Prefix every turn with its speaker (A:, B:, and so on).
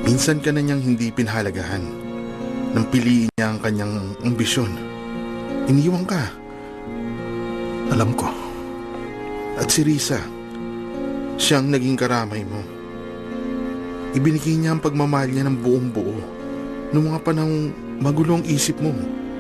A: Minsan ka na niyang hindi pinahalagahan. Nang piliin niya ang kanyang ambisyon, iniwan ka.
B: Alam ko.
A: At si Risa, siyang naging karamay mo. Ibinigay niya ang pagmamahal niya ng buong buo noong mga panahong magulo ang isip mo.